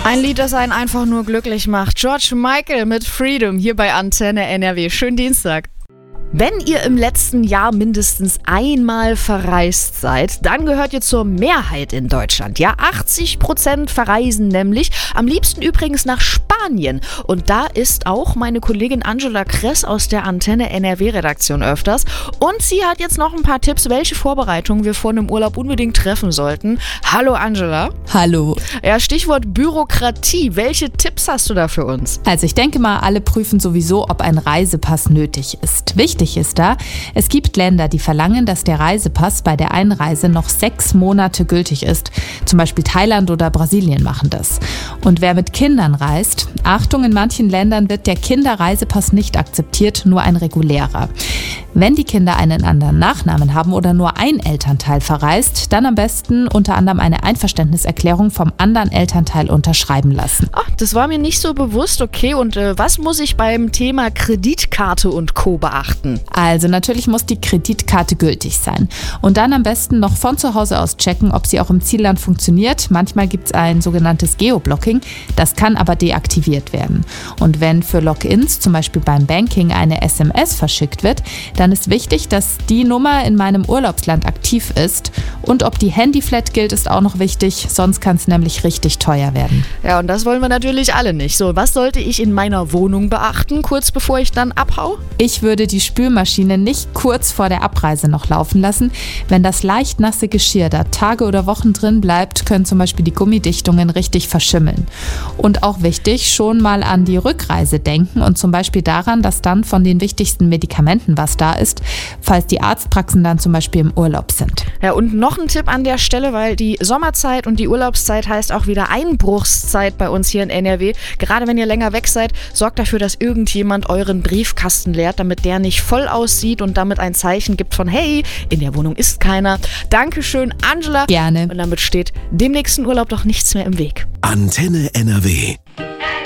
Ein Lied, das einen einfach nur glücklich macht. George Michael mit Freedom hier bei Antenne NRW. Schönen Dienstag. Wenn ihr im letzten Jahr mindestens einmal verreist seid, dann gehört ihr zur Mehrheit in Deutschland. Ja, 80% verreisen nämlich. Am liebsten übrigens nach Spanien. Und da ist auch meine Kollegin Angela Kress aus der Antenne NRW-Redaktion öfters. Und sie hat jetzt noch ein paar Tipps, welche Vorbereitungen wir vor einem Urlaub unbedingt treffen sollten. Hallo Angela. Hallo. Ja, Stichwort Bürokratie. Welche Tipps hast du da für uns? Also ich denke mal, alle prüfen sowieso, ob ein Reisepass nötig ist. Wichtig ist da, es gibt Länder, die verlangen, dass der Reisepass bei der Einreise noch 6 Monate gültig ist. Zum Beispiel Thailand oder Brasilien machen das. Und wer mit Kindern reist, Achtung, in manchen Ländern wird der Kinderreisepass nicht akzeptiert, nur ein regulärer. Wenn die Kinder einen anderen Nachnamen haben oder nur ein Elternteil verreist, dann am besten unter anderem eine Einverständniserklärung vom anderen Elternteil unterschreiben lassen. Ach, das war mir nicht so bewusst, okay. Und was muss ich beim Thema Kreditkarte und Co. beachten? Also natürlich muss die Kreditkarte gültig sein. Und dann am besten noch von zu Hause aus checken, ob sie auch im Zielland funktioniert. Manchmal gibt es ein sogenanntes Geoblocking, das kann aber deaktiviert werden. Und wenn für Logins, zum Beispiel beim Banking, eine SMS verschickt wird, dann ist wichtig, dass die Nummer in meinem Urlaubsland aktiv ist. Und ob die Handyflat gilt, ist auch noch wichtig, sonst kann es nämlich richtig teuer werden. Ja, und das wollen wir natürlich alle nicht. So, was sollte ich in meiner Wohnung beachten, kurz bevor ich dann abhau? Ich würde die Spülmaschine nicht kurz vor der Abreise noch laufen lassen. Wenn das leicht nasse Geschirr da Tage oder Wochen drin bleibt, können zum Beispiel die Gummidichtungen richtig verschimmeln. Und auch wichtig, schon mal an die Rückreise denken und zum Beispiel daran, dass dann von den wichtigsten Medikamenten was da ist, falls die Arztpraxen dann zum Beispiel im Urlaub sind. Ja, und noch ein Tipp an der Stelle, weil die Sommerzeit und die Urlaubszeit heißt auch wieder Einbruchszeit bei uns hier in NRW. Gerade wenn ihr länger weg seid, sorgt dafür, dass irgendjemand euren Briefkasten leert, damit der nicht voll aussieht und damit ein Zeichen gibt von hey, in der Wohnung ist keiner. Dankeschön, Angela. Gerne. Und damit steht dem nächsten Urlaub doch nichts mehr im Weg. Antenne NRW.